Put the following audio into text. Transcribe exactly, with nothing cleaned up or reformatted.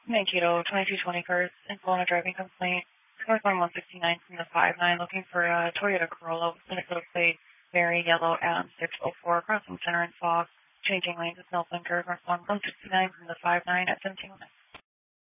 Mankato, twenty-two twenty first, and phone a driving complaint. Northbound one sixty-nine from the five nine, looking for a Toyota Corolla with Minnesota plate, Mary, yellow, M six oh four, crossing center and fog, changing lanes with no blinker, northbound one sixty-nine from the five nine at seventeen oh nine.